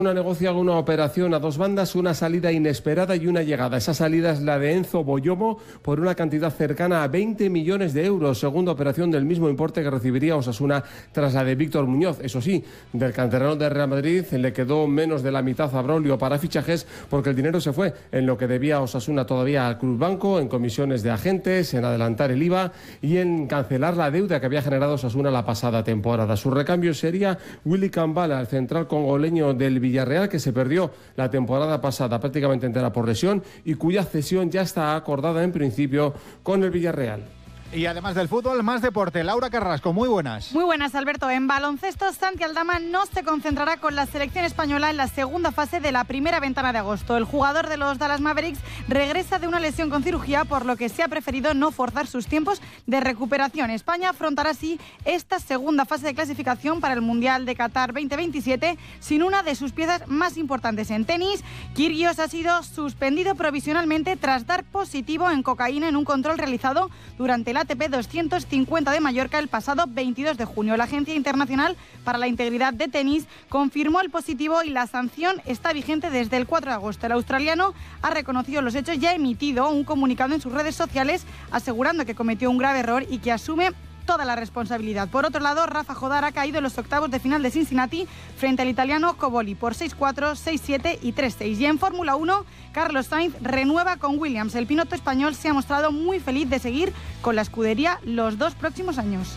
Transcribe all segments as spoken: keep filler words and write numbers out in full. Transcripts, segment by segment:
Una negocia una operación a dos bandas, una salida inesperada y una llegada. Esa salida es la de Enzo Boyomo por una cantidad cercana a veinte millones de euros, segunda operación del mismo importe que recibiría Osasuna tras la de Víctor Muñoz. Eso sí, del canterano de Real Madrid le quedó menos de la mitad a Braulio para fichajes porque el dinero se fue en lo que debía Osasuna todavía al Club Banco, en comisiones de agentes, en adelantar el I V A y en cancelar la deuda que había generado Osasuna la pasada temporada. Su recambio sería Willy Cambala, el central congoleño del Villarreal, Villarreal, que se perdió la temporada pasada prácticamente entera por lesión y cuya cesión ya está acordada en principio con el Villarreal. Y además del fútbol, más deporte. Laura Carrasco, muy buenas. Muy buenas, Alberto. En baloncesto, Santi Aldama no se concentrará con la selección española en la segunda fase de la primera ventana de agosto. El jugador de los Dallas Mavericks regresa de una lesión con cirugía, por lo que se ha preferido no forzar sus tiempos de recuperación. España afrontará así esta segunda fase de clasificación para el Mundial de Qatar veinte veintisiete sin una de sus piezas más importantes en tenis. Kyrgios ha sido suspendido provisionalmente tras dar positivo en cocaína en un control realizado durante la A T P doscientos cincuenta de Mallorca el pasado veintidós de junio. La Agencia Internacional para la Integridad de Tenis confirmó el positivo y la sanción está vigente desde el cuatro de agosto. El australiano ha reconocido los hechos y ha emitido un comunicado en sus redes sociales asegurando que cometió un grave error y que asume toda la responsabilidad. Por otro lado, Rafa Jodar ha caído en los octavos de final de Cincinnati frente al italiano Coboli por seis cuatro, seis siete y tres seis. Y en Fórmula uno, Carlos Sainz renueva con Williams. El piloto español se ha mostrado muy feliz de seguir con la escudería los dos próximos años.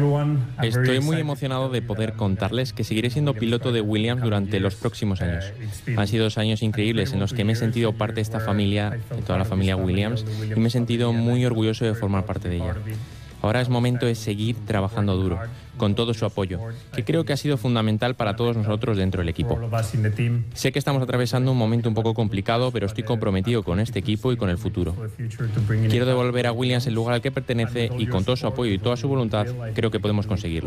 Estoy muy emocionado de poder contarles que seguiré siendo piloto de Williams durante los próximos años. Han sido dos años increíbles en los que me he sentido parte de esta familia, de toda la familia Williams, y me he sentido muy orgulloso de formar parte de ella. Ahora es momento de seguir trabajando duro, con todo su apoyo, que creo que ha sido fundamental para todos nosotros dentro del equipo. Sé que estamos atravesando un momento un poco complicado, pero estoy comprometido con este equipo y con el futuro. Quiero devolver a Williams el lugar al que pertenece y con todo su apoyo y toda su voluntad, creo que podemos conseguirlo.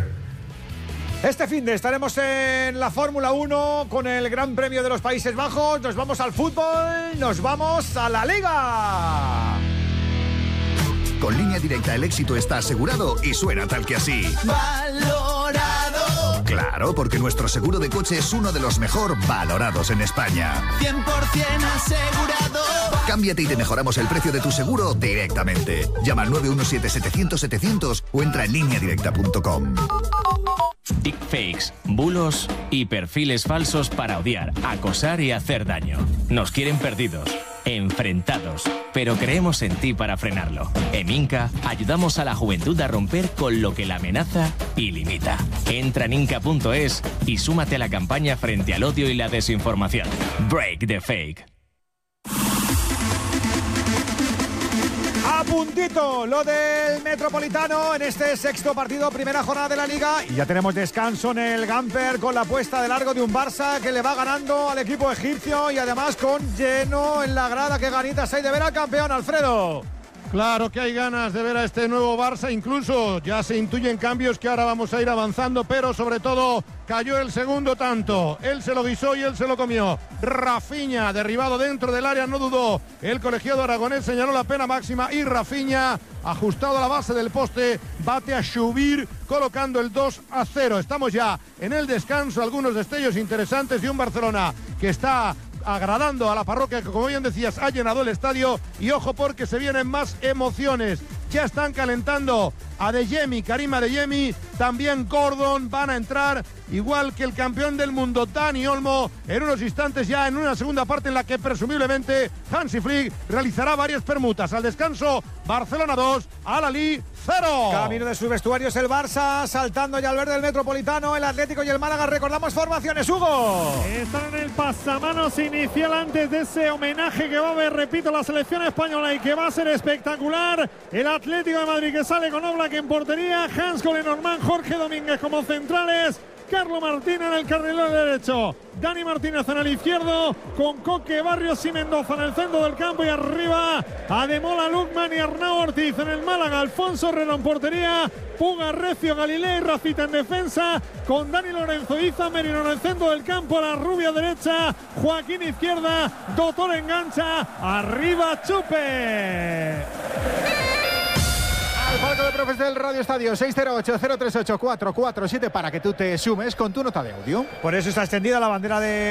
Este fin de estaremos en la Fórmula uno con el Gran Premio de los Países Bajos. Nos vamos al fútbol, nos vamos a la Liga. Con Línea Directa el éxito está asegurado y suena tal que así. ¡Valorado! Claro, porque nuestro seguro de coche es uno de los mejor valorados en España. cien por ciento asegurado. Cámbiate y te mejoramos el precio de tu seguro directamente. Llama al nueve uno siete, setecientos, setecientos o entra en línea directa punto com. Deepfakes, bulos y perfiles falsos para odiar, acosar y hacer daño. Nos quieren perdidos, enfrentados, pero creemos en ti para frenarlo. En Inca ayudamos a la juventud a romper con lo que la amenaza y limita. Entra en inca punto es y súmate a la campaña frente al odio y la desinformación. Break the fake. A puntito lo del Metropolitano en este sexto partido, primera jornada de la Liga. Y ya tenemos descanso en el Gamper con la puesta de largo de un Barça que le va ganando al equipo egipcio y además con lleno en la grada. Qué ganitas hay de ver al campeón, Alfredo. Claro que hay ganas de ver a este nuevo Barça, incluso ya se intuyen cambios que ahora vamos a ir avanzando, pero sobre todo cayó el segundo tanto, él se lo guisó y él se lo comió. Rafinha, derribado dentro del área, no dudó, el colegiado aragonés señaló la pena máxima y Rafinha, ajustado a la base del poste, bate a Shubir colocando el dos a cero. Estamos ya en el descanso, algunos destellos interesantes de un Barcelona que está agradando a la parroquia que, como bien decías, ha llenado el estadio. Y ojo porque se vienen más emociones. Ya están calentando Adeyemi, Karim Adeyemi, también Gordon van a entrar, igual que el campeón del mundo Dani Olmo, en unos instantes ya en una segunda parte en la que presumiblemente Hansi Flick realizará varias permutas. Al descanso, Barcelona dos, Al-Ahly cero. Camino de sus vestuarios el Barça, saltando ya al verde del Metropolitano, el Atlético y el Málaga. Recordamos formaciones, Hugo. Están en el pasamanos inicial antes de ese homenaje que va a haber, repito, la selección española y que va a ser espectacular. El Atlético de Madrid que sale con Oblak en portería, Hans Lenormand, Jorge Domínguez como centrales, Carlo Martín en el carrilero derecho, Dani Martínez en el izquierdo, con Coque, Barrios y Mendoza en el centro del campo y arriba Ademola, Lukman y Arnau Ortiz en el Málaga, Alfonso Herrero en portería, Puga, Recio, Galilei y Rafita en defensa, con Dani Lorenzo, Iza Merino en el centro del campo, la rubia derecha, Joaquín izquierda, Doctor engancha, arriba Chupe. Al Circo de Profes del Radio Estadio, seis cero ocho, cero tres ocho, cuatro cuatro siete para que tú te sumes con tu nota de audio. Por eso está extendida la bandera de